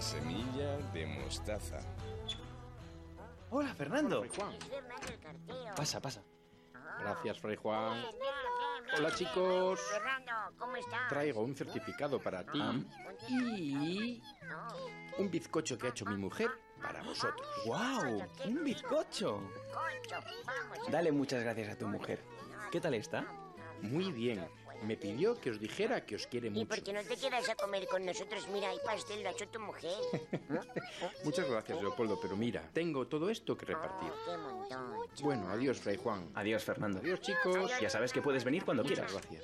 semilla de mostaza. Hola, Fernando. Fray Juan. Es Fernando el cartero. Pasa, pasa. Gracias, Fray Juan. Ven, ven, Hola, ven. chicos. Fernando, ¿cómo estás? Traigo un certificado para ti y No, un bizcocho que ha hecho mi mujer para vosotros. ¡Guau! ¡Un bizcocho! cocho, vamos. Dale muchas gracias a tu mujer. ¿Qué tal está? Muy bien. Me pidió que os dijera que os quiere ¿Y mucho. por qué no te quedas a comer con nosotros? Mira, hay pastel, lo ha hecho tu mujer. Muchas gracias, Leopoldo, pero mira, tengo todo esto que repartir. ¡Qué montón! Bueno, adiós, Fray Juan. Adiós, Fernando. Adiós, chicos. Ya sabes que puedes venir cuando Muchas quieras. gracias.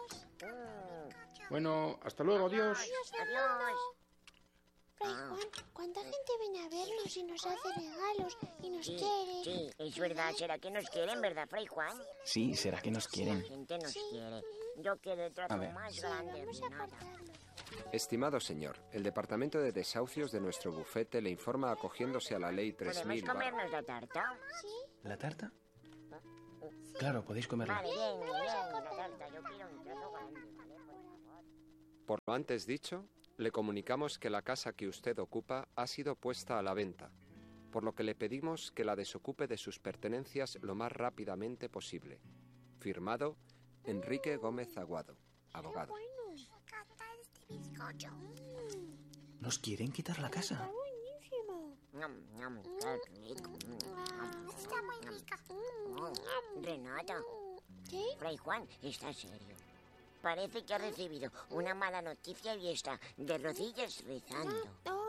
Bueno, hasta luego, adiós. Adiós. Fray Juan, ¿cuánta gente viene a vernos y nos hace regalos y nos Sí, quiere? sí, es verdad. ¿Será que nos quieren, verdad, Fray Juan? Sí, será que nos La quieren. gente nos quiere. Yo quiero el trato A ver. más Sí, grande. vamos a nada. apartarlo. Estimado señor, el Departamento de Desahucios de nuestro bufete le informa acogiéndose a la Ley ¿Podemos 3000. comernos la tarta? ¿Sí? ¿La tarta? Claro, podéis comerla. Vale, bien, bien, la tarta. Yo quiero un trozo grande, ¿vale? Por favor. Por lo antes dicho, le comunicamos que la casa que usted ocupa ha sido puesta a la venta, por lo que le pedimos que la desocupe de sus pertenencias lo más rápidamente posible. Firmado, Enrique Gómez Aguado, abogado. Me encanta este bizcocho. ¿Nos quieren quitar la casa? Está buenísimo. Qué rico. Está muy rica. Renata, ¿Sí? Fray Juan está serio. Parece que ha recibido una mala noticia y está de rodillas rezando. Oh.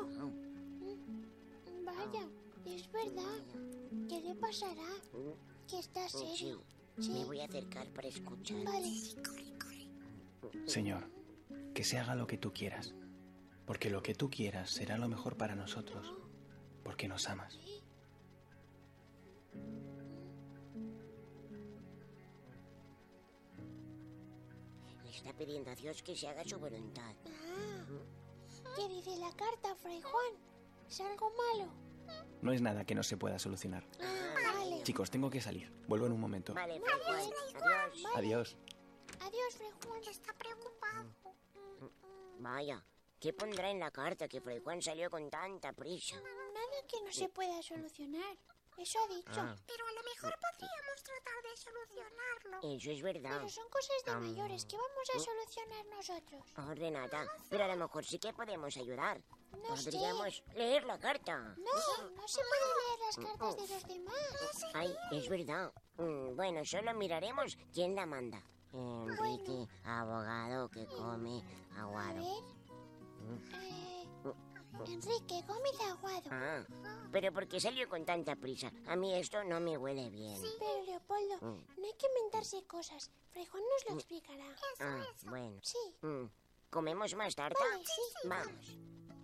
Vaya, es verdad. ¿Qué le pasará? Que está Sí, serio. me voy a acercar para escuchar. Vale. Señor, que se haga lo que tú quieras. Porque lo que tú quieras será lo mejor para nosotros. Porque nos amas. Le está pidiendo a Dios que se haga su voluntad. ¿Qué dice la carta, Fray Juan? ¿Es algo malo? No es nada que no se pueda solucionar. Vale. Chicos, tengo que salir. Vuelvo en un momento. Vale, Fray Juan, adiós. Adiós. Adiós, Fray Juan. Está preocupado. Vaya, ¿qué pondrá en la carta que Fray Juan salió con tanta prisa? Nada que no se pueda solucionar. Eso ha dicho. Pero a lo mejor podríamos tratar de solucionarlo. Eso es verdad. Pero son cosas de mayores que vamos a solucionar nosotros. Oh, Renata, pero a lo mejor sí que podemos ayudar. No sé. Podríamos leer la carta. No se puede leer las cartas de los demás. Ay, es verdad. Bueno, solo miraremos quién la manda. Enrique, abogado que come A aguado. ver. Enrique Gómez Aguado. Ah, pero ¿por qué salió con tanta prisa? A mí esto no me huele bien. Pero, Leopoldo, no hay que inventarse cosas. Fray Juan nos lo explicará. Ah, bueno. Sí. ¿Comemos más tarta? Vale, sí. Vamos.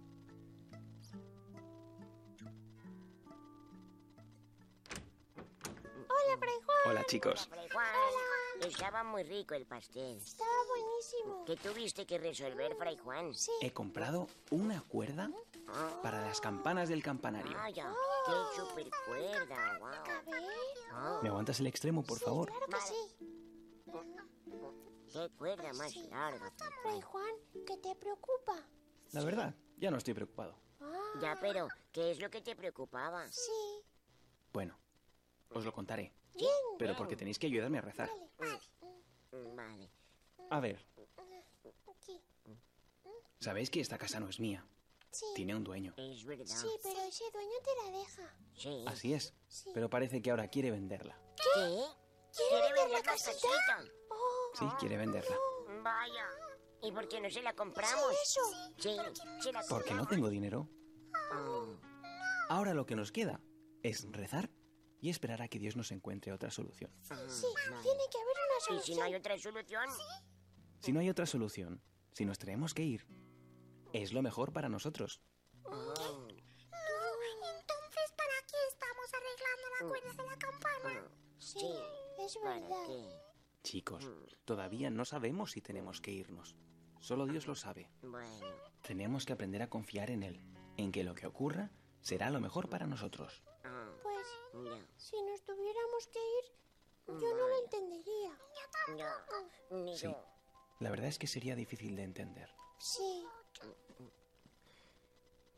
Hola, Fray Juan. Hola, chicos. Fray Juan, estaba muy rico el pastel. Estaba buenísimo. ¿Qué tuviste que resolver, Fray Juan? Sí. He comprado una cuerda para las campanas del campanario. Vaya, qué super cuerda, wow. A ver. ¿Me aguantas el extremo, por favor? Claro que Vale. sí. Qué cuerda más larga. Fray Juan, ¿qué te preocupa? La verdad, ya no estoy preocupado. Ya, pero, ¿qué es lo que te preocupaba? Sí. Bueno, os lo contaré. Bien. Pero porque tenéis que ayudarme a rezar. Vale. A ver, Aquí. sabéis que esta casa no es mía. Sí. Tiene un dueño. Es verdad. Sí, pero ese dueño te la deja. Sí. Así es. Sí. Pero parece que ahora quiere venderla. ¿Qué? ¿Quiere vender la casita? Oh, Sí, quiere venderla. Vaya. ¿Y por qué no se la compramos? eso. Sí, se la Porque no tengo dinero. Ahora lo que nos queda es rezar y esperar a que Dios nos encuentre otra solución. Sí, tiene que haber una ¿Y solución. si no hay otra solución? Si no hay otra solución, si nos tenemos que ir, es lo mejor para nosotros. Entonces, ¿para qué estamos arreglando la cuerda de la campana? Sí, es ¿Para verdad. qué? Chicos, todavía no sabemos si tenemos que irnos. Solo Dios lo sabe. Bueno, Tenemos que aprender a confiar en Él, en que lo que ocurra será lo mejor para nosotros. Pues, ya, si nos tuviéramos que ir, yo no lo entendería. ya, ni Sí, yo. la verdad es que sería difícil de entender. Sí.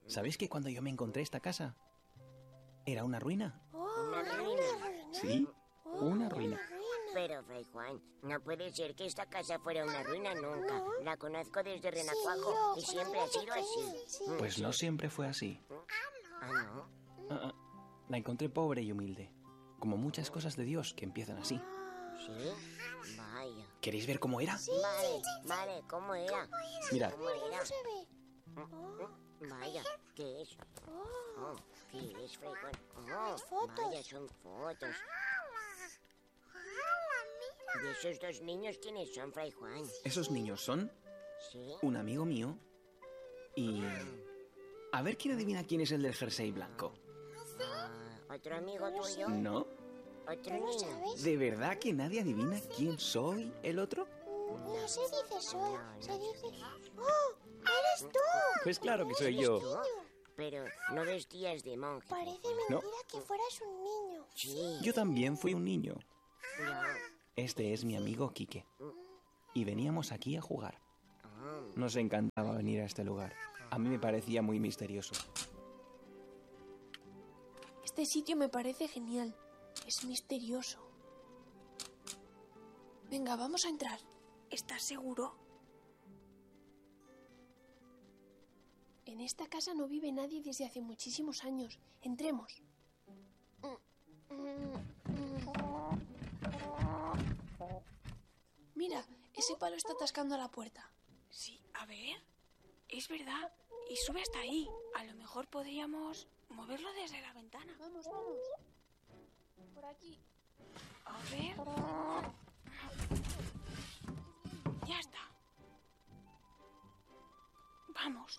¿Sabéis que cuando yo me encontré esta casa era una ruina? Una ruina. Sí, una ruina. Pero, Fray Juan, no puede ser que esta casa fuera una ruina nunca. La conozco desde Renacuajo y siempre ha sido así. Pues no siempre fue así. Ah, ¿no? La encontré pobre y humilde, como muchas cosas de Dios que empiezan así. ¿Sí? Vaya. ¿Queréis ver cómo era? Vale, ¿cómo era? Mirad, ¿Cómo era? No se ve. Vaya, ¿qué es? Oh, ¿qué es, Fray Juan? Oh, fotos. vaya, son fotos. ¿Y esos dos niños quiénes son, Fray Juan? esos niños son ¿Sí? un amigo mío y... A ver quién adivina quién es el del jersey blanco. ¿Otro amigo tuyo? ¿No? ¿Otro ¿No niño? sabes? ¿De verdad que nadie adivina quién soy el otro? No se dice soy, se dice... ¡Oh! ¡Eres tú! Pues claro que soy ¿Eres yo. tú? Pero no vestías de monje. Parece No. mentira que fueras un niño. Sí. Yo también fui un niño. No. Este es mi amigo Quique. Y veníamos aquí a jugar. Ah, Nos encantaba venir a este lugar. A mí me parecía muy misterioso. Este sitio me parece genial. Es misterioso. Venga, vamos a entrar. ¿Estás seguro? En esta casa no vive nadie desde hace muchísimos años. Entremos. Mira, ese palo está atascando a la puerta. Sí, a ver. Es verdad. Y sube hasta ahí. A lo mejor podríamos moverlo desde la ventana. Vamos, vamos. Por aquí. A ver. Ya está. Vamos.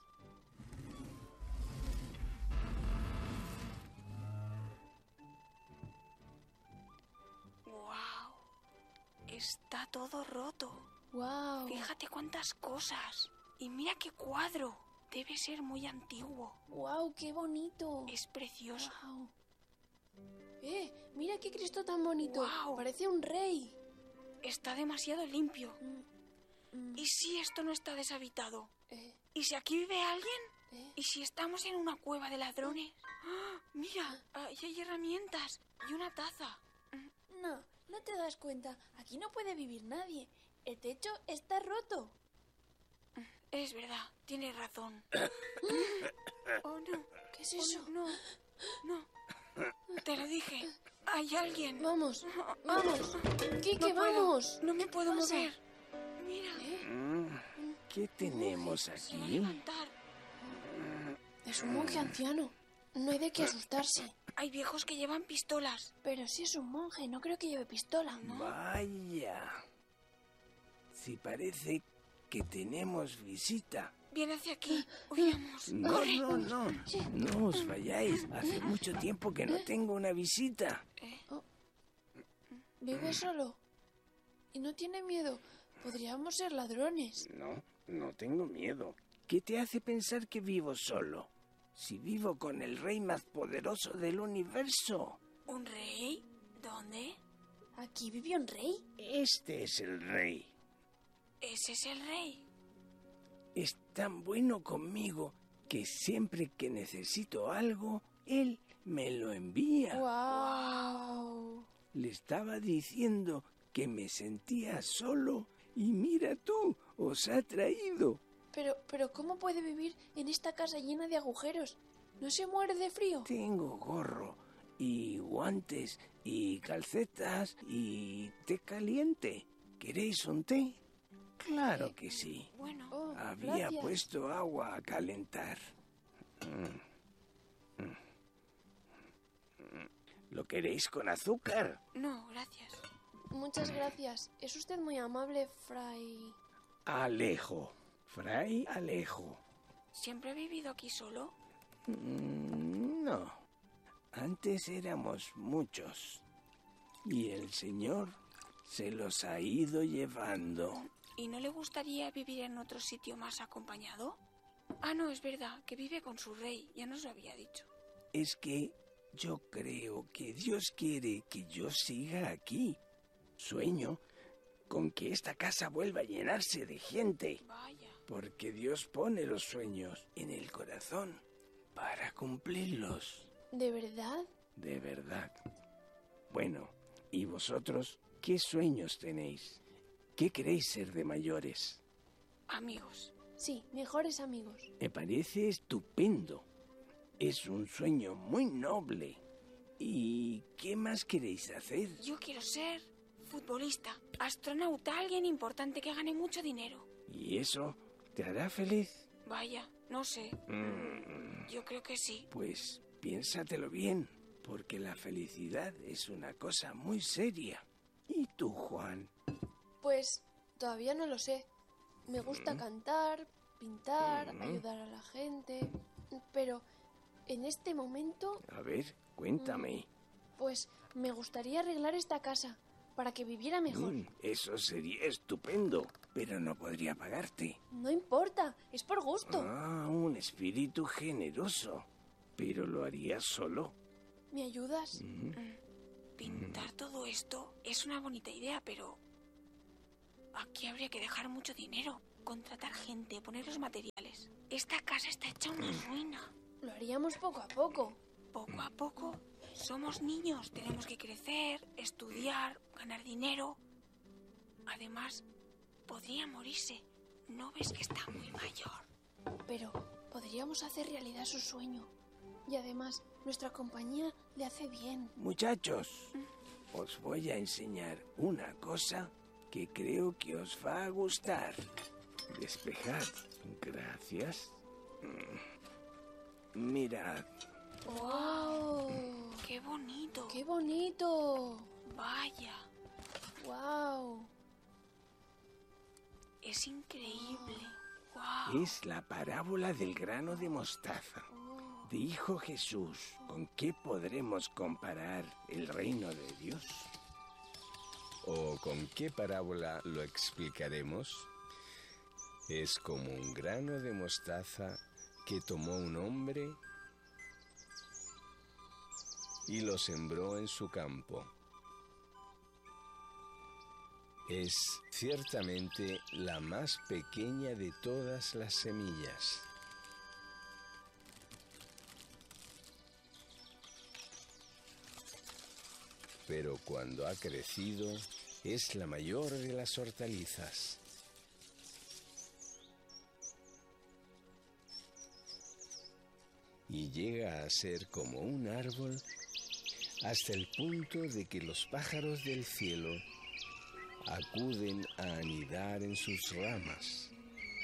¡Guau! Está todo roto. ¡Wow! Fíjate cuántas cosas. Y mira qué cuadro. Debe ser muy antiguo. ¡Wow! ¡Qué bonito! Es precioso. ¡Wow! Mira qué Cristo tan bonito. Guau. Parece un rey. Está demasiado limpio. ¿Y si esto no está deshabitado? Eh, ¿Y si aquí vive alguien? eh. ¿Y si estamos en una cueva de ladrones? ¡Ah! Mira, ahí hay herramientas y una taza. No, no te das cuenta. Aquí no puede vivir nadie. El techo está roto. Es verdad, tienes razón. Oh, no. ¿Qué es eso? No, no. Te lo dije. Hay alguien. Vamos, vamos. Quique, No puedo. vamos. No me puedo Pasa. mover. Mira. ¿Qué tenemos Se va a aquí? levantar. Es un monje anciano. No hay de qué asustarse. Hay viejos que llevan pistolas. Pero si es un monje, no creo que lleve pistola. Vaya. Si parece que tenemos visita. Viene hacia aquí. Huyamos. No, Corre. no. No os vayáis. Hace mucho tiempo que no tengo una visita. Vive solo. Y no tiene miedo. Podríamos ser ladrones. No tengo miedo. ¿Qué te hace pensar que vivo solo? Si vivo con el rey más poderoso del universo. ¿Un rey? ¿Dónde? ¿Aquí vive un rey? Este es el rey. Ese es el rey. Es tan bueno conmigo que siempre que necesito algo, él me lo envía. ¡Wow! Le estaba diciendo que me sentía solo y mira tú, os ha traído. Pero ¿cómo puede vivir en esta casa llena de agujeros? ¿No se muere de frío? Tengo gorro y guantes y calcetas y té caliente. ¿Queréis un té? Claro que sí. Bueno, Oh, Había gracias. puesto agua a calentar. ¿Lo queréis con azúcar? no, gracias. Muchas gracias. Es usted muy amable, Fray. Alejo. Fray Alejo. ¿Siempre ha vivido aquí solo? No. Antes éramos muchos. Y el Señor se los ha ido llevando. ¿Y no le gustaría vivir en otro sitio más acompañado? Ah, no, es verdad, que vive con su rey, ya nos lo había dicho. Es que yo creo que Dios quiere que yo siga aquí. Sueño con que esta casa vuelva a llenarse de gente. Vaya. Porque Dios pone los sueños en el corazón para cumplirlos. ¿De verdad? De verdad. Bueno, ¿y vosotros qué sueños tenéis? ¿Qué queréis ser de mayores? Amigos. Sí, mejores amigos. Me parece estupendo. Es un sueño muy noble. ¿Y qué más queréis hacer? Yo quiero ser futbolista, astronauta, alguien importante que gane mucho dinero. ¿Y eso te hará feliz? Vaya, no sé. Yo creo que sí. Pues piénsatelo bien, porque la felicidad es una cosa muy seria. ¿Y tú, Juan? Pues todavía no lo sé. Me gusta cantar, pintar, ayudar a la gente. Pero en este momento, A ver, cuéntame. pues me gustaría arreglar esta casa para que viviera mejor. Eso sería estupendo, pero no podría pagarte. No importa, es por gusto. Ah, un espíritu generoso. Pero lo harías solo. ¿Me ayudas? Pintar todo esto es una bonita idea, pero aquí habría que dejar mucho dinero, contratar gente, poner los materiales. Esta casa está hecha una ruina. Lo haríamos poco a poco. Poco a poco. Somos niños, tenemos que crecer, estudiar, ganar dinero. Además, podría morirse. ¿No ves que está muy mayor? Pero podríamos hacer realidad su sueño. Y además, nuestra compañía le hace bien. Muchachos, os voy a enseñar una cosa que creo que os va a gustar. Despejad. Gracias. Mirad. ¡Wow! ¡Qué bonito! ¡Qué bonito! Vaya, ¡Wow! es increíble. ¡Wow! Es la parábola del grano de mostaza. Dijo Jesús, ¿con qué podremos comparar el reino de Dios? ¿O con qué parábola lo explicaremos? Es como un grano de mostaza que tomó un hombre y lo sembró en su campo. Es ciertamente la más pequeña de todas las semillas. Pero cuando ha crecido, es la mayor de las hortalizas. Y llega a ser como un árbol hasta el punto de que los pájaros del cielo acuden a anidar en sus ramas.